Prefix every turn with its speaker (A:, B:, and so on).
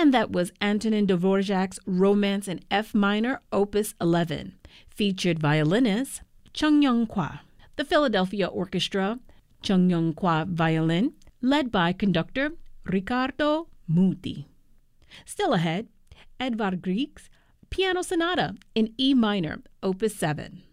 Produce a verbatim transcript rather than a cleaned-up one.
A: And that was Antonin Dvorak's Romance in F minor, opus eleven. Featured violinist Chung Young-kwa. The Philadelphia Orchestra, Chung Young-kwa violin, led by conductor Riccardo Muti. Still ahead, Edvard Grieg's Piano Sonata in E minor, opus seven.